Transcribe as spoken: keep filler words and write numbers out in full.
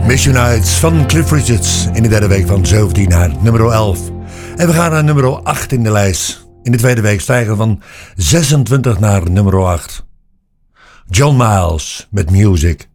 Mission Nights van Cliff Richards in de derde week van zeventien naar nummer elf. En we gaan naar nummer acht in de lijst. In de tweede week stijgen we van zesentwintig naar nummer acht. John Miles met Music.